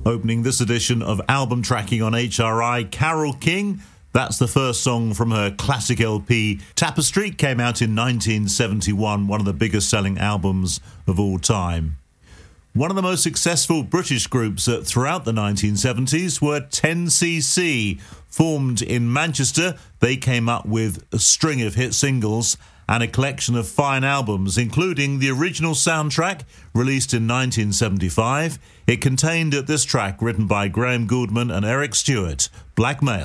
Opening this edition of Album Tracking on HRI, Carole King. That's the first song from her classic LP, Tapestry, came out in 1971, one of the biggest selling albums of all time. One of the most successful British groups throughout the 1970s were 10cc. Formed in Manchester, they came up with a string of hit singles and a collection of fine albums, including the original soundtrack, released in 1975. It contained this track written by Graham Gouldman and Eric Stewart, Blackmail.